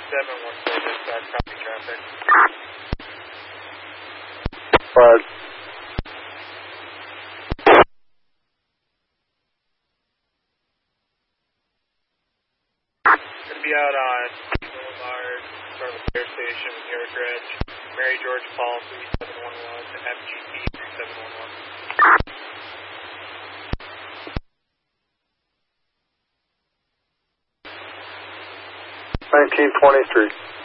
714 dispatch, copy traffic. But Gonna be out on Boulevard, in front of the fire station in York Ridge. Mary George Paul 3711 to MGP 3711. 1923.